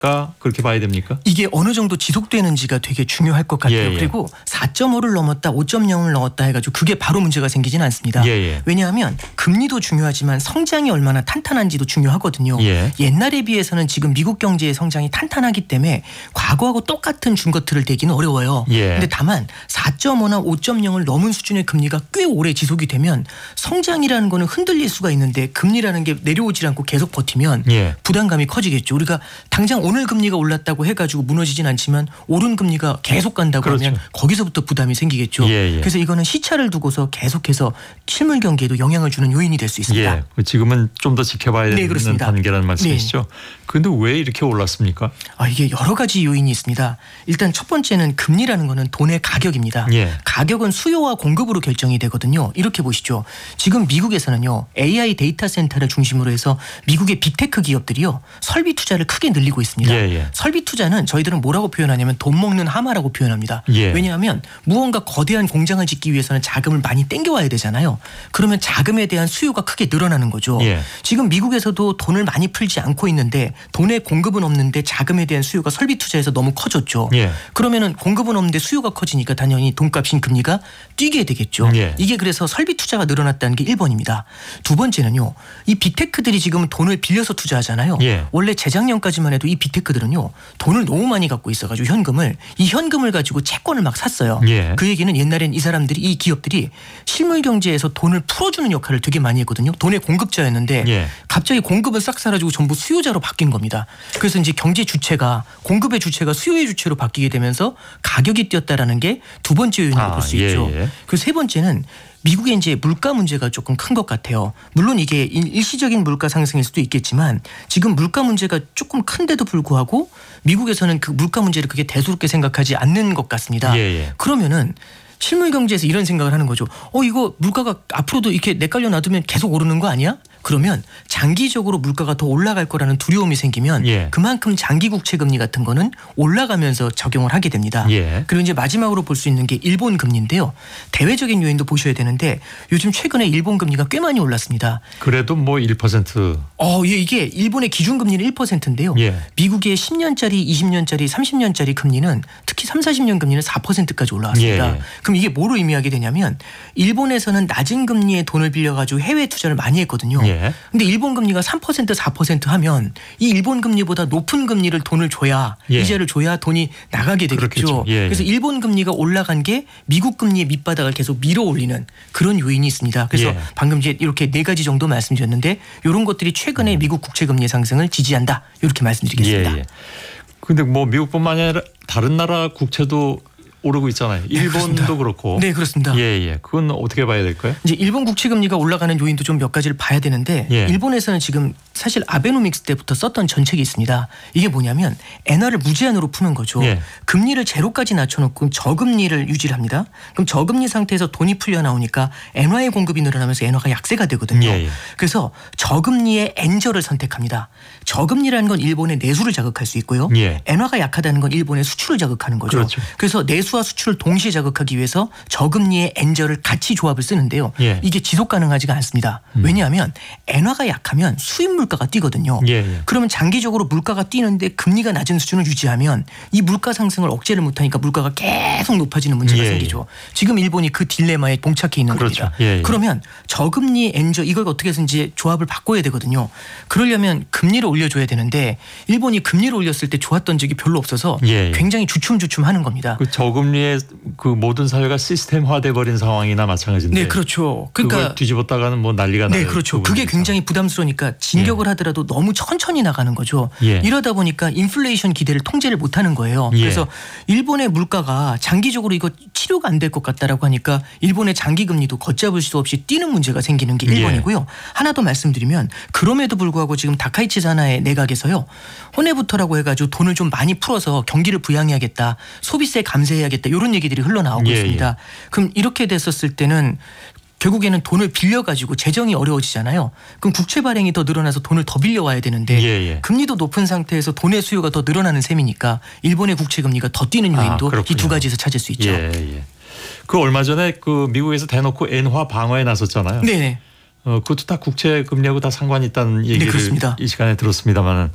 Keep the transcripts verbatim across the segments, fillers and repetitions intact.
그렇게 봐야 됩니까? 이게 어느 정도 지속되는지가 되게 중요할 것 같아요. 예, 예. 그리고 사 점 오를 넘었다 오 점 영을 넘었다 해가지고 그게 바로 문제가 생기지는 않습니다. 예, 예. 왜냐하면 금리도 중요하지만 성장이 얼마나 탄탄한지도 중요하거든요. 예. 옛날에 비해서는 지금 미국 경제의 성장이 탄탄하기 때문에 과거하고 똑같은 준 것들을 대기는 어려워요. 예. 근데 다만 사 점 오나 오 점 영을 넘은 수준의 금리가 꽤 오래 지속이 되면 성장이라는 거는 흔들릴 수가 있는데 금리라는 게 내려오지 않고 계속 버티면 예. 부담감이 커지겠죠. 우리가 당장 오늘 금리가 올랐다고 해가지고 무너지진 않지만 오른 금리가 계속 간다고 그렇죠. 하면 거기서부터 부담이 생기겠죠. 예, 예. 그래서 이거는 시차를 두고서 계속해서 실물 경기에도 영향을 주는 요인이 될 수 있습니다. 예. 지금은 좀 더 지켜봐야 네, 되는 그렇습니다. 단계라는 말씀이시죠. 그런데 왜 이렇게 올랐습니까? 아, 이게 여러 가지 요인이 있습니다. 일단 첫 번째는 금리라는 거는 돈의 가격입니다. 예. 가격은 수요와 공급으로 결정이 되거든요. 이렇게 보시죠. 지금 미국에서는요. 에이아이 데이터 센터를 중심으로 해서 미국의 빅테크 기업들이요. 설비 투자를 크게 늘리고 있습니다. 예, 예. 설비 투자는 저희들은 뭐라고 표현하냐면 돈 먹는 하마라고 표현합니다. 예. 왜냐하면 무언가 거대한 공장을 짓기 위해서는 자금을 많이 땡겨와야 되잖아요. 그러면 자금에 대한 수요가 크게 늘어나는 거죠. 예. 지금 미국에서도 돈을 많이 풀지 않고 있는데 돈의 공급은 없는데 자금에 대한 수요가 설비 투자에서 너무 커졌죠. 예. 그러면은 공급은 없는데 수요가 커지니까 당연히 돈값인 금리가 뛰게 되겠죠. 예. 이게 그래서 설비 투자가 늘어났다는 게 일 번입니다. 두 번째는요. 이 빅테크들이 지금 돈을 빌려서 투자하잖아요. 예. 원래 재작년까지만 해도 이 빅테크들은요. 돈을 너무 많이 갖고 있어가지고 현금을 이 현금을 가지고 채권을 막 샀어요. 예. 그 얘기는 옛날엔 이 사람들이 이 기업들이 실물 경제에서 돈을 풀어주는 역할을 되게 많이 했거든요. 돈의 공급자였는데 예. 갑자기 공급은 싹 사라지고 전부 수요자로 바뀐 겁니다. 그래서 이제 경제 주체가 공급의 주체가 수요의 주체로 바뀌게 되면서 가격이 뛰었다라는 게 두 번째 요인으로 아, 볼 수 예, 있죠. 예. 그리고 세 번째는 미국의 이제 물가 문제가 조금 큰 것 같아요. 물론 이게 일시적인 물가 상승일 수도 있겠지만 지금 물가 문제가 조금 큰데도 불구하고 미국에서는 그 물가 문제를 그렇게 대수롭게 생각하지 않는 것 같습니다. 예, 예. 그러면은 실물 경제에서 이런 생각을 하는 거죠. 어 이거 물가가 앞으로도 이렇게 내깔려 놔두면 계속 오르는 거 아니야? 그러면 장기적으로 물가가 더 올라갈 거라는 두려움이 생기면 예. 그만큼 장기 국채 금리 같은 거는 올라가면서 적용을 하게 됩니다. 예. 그리고 이제 마지막으로 볼 수 있는 게 일본 금리인데요. 대외적인 요인도 보셔야 되는데 요즘 최근에 일본 금리가 꽤 많이 올랐습니다. 그래도 뭐 일 퍼센트. 어, 예, 이게 일본의 기준 금리는 일 퍼센트인데요. 예. 미국의 십 년짜리, 이십 년짜리, 삼십 년짜리 금리는 특히 삼, 사십 년 금리는 사 퍼센트까지 올라왔습니다. 예, 예. 그럼 이게 뭐로 의미하게 되냐면 일본에서는 낮은 금리에 돈을 빌려가지고 해외 투자를 많이 했거든요. 예. 근데 일본 금리가 삼 퍼센트, 사 퍼센트 하면 이 일본 금리보다 높은 금리를 돈을 줘야 예. 이자를 줘야 돈이 나가게 되겠죠. 그렇겠죠. 예, 예. 그래서 일본 금리가 올라간 게 미국 금리의 밑바닥을 계속 밀어 올리는 그런 요인이 있습니다. 그래서 예. 방금 이제 이렇게 네 가지 정도 말씀드렸는데 이런 것들이 최근에 미국 국채 금리 상승을 지지한다. 이렇게 말씀드리겠습니다. 예, 예. 근데 뭐 미국뿐만 아니라 다른 나라 국채도 오르고 있잖아요. 일본도 그렇습니다. 그렇고. 네, 그렇습니다. 예, 예. 그건 어떻게 봐야 될까요? 이제 일본 국채 금리가 올라가는 요인도 좀 몇 가지를 봐야 되는데 예. 일본에서는 지금 사실 아베노믹스 때부터 썼던 전책이 있습니다. 이게 뭐냐면 엔화를 무제한으로 푸는 거죠. 예. 금리를 제로까지 낮춰놓고 저금리를 유지를 합니다. 그럼 저금리 상태에서 돈이 풀려 나오니까 엔화의 공급이 늘어나면서 엔화가 약세가 되거든요. 예, 예. 그래서 저금리의 엔저를 선택합니다. 저금리라는 건 일본의 내수를 자극할 수 있고요. 예. 엔화가 약하다는 건 일본의 수출을 자극하는 거죠. 그렇죠. 그래서 내수와 수출을 동시에 자극하기 위해서 저금리의 엔저를 같이 조합을 쓰는데요. 예. 이게 지속 가능하지가 않습니다. 음. 왜냐하면 엔화가 약하면 수입 물가가 뛰거든요. 예, 예. 그러면 장기적으로 물가가 뛰는데 금리가 낮은 수준을 유지하면 이 물가 상승을 억제를 못하니까 물가가 계속 높아지는 문제가 예, 생기죠. 지금 일본이 그 딜레마에 봉착해 있는 그렇죠. 겁니다. 예, 예. 그러면 저금리 엔저 이걸 어떻게 해서인지 조합을 바꿔야 되거든요. 그러려면 금리를 올려줘야 되는데 일본이 금리를 올렸을 때 좋았던 적이 별로 없어서 예, 예. 굉장히 주춤주춤하는 겁니다. 그 저금리의 그 모든 사회가 시스템화돼 버린 상황이나 마찬가지인데. 네, 그렇죠. 그걸 그러니까 뒤집었다가는 뭐 난리가 나요. 네, 그렇죠. 그 그게 부분에서. 굉장히 부담스러우니까 진격을 하더라도 너무 천천히 나가는 거죠. 예. 이러다 보니까 인플레이션 기대를 통제를 못하는 거예요. 예. 그래서 일본의 물가가 장기적으로 이거 치료가 안 될 것 같다라고 하니까 일본의 장기 금리도 걷잡을 수 없이 뛰는 문제가 생기는 게 일 번이고요. 하나 더 말씀드리면 그럼에도 불구하고 지금 다카이치 사나의 내각에서요. 혼내부터라고 해가지고 돈을 좀 많이 풀어서 경기를 부양해야겠다. 소비세 감세해야겠다. 이런 얘기들이 흘러나오고 예, 있습니다. 그럼 이렇게 됐었을 때는 결국에는 돈을 빌려가지고 재정이 어려워지잖아요. 그럼 국채 발행이 더 늘어나서 돈을 더 빌려와야 되는데 예, 예. 금리도 높은 상태에서 돈의 수요가 더 늘어나는 셈이니까 일본의 국채 금리가 더 뛰는 아, 요인도 이 그렇군요. 두 가지에서 찾을 수 있죠. 예, 예. 그 얼마 전에 그 미국에서 대놓고 엔화 방어에 나섰잖아요. 네. 어, 그것도 다 국채 금리하고 다 상관이 있다는 얘기를 그렇습니다. 이 시간에 들었습니다만은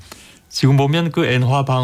지금 보면 그 엔화 방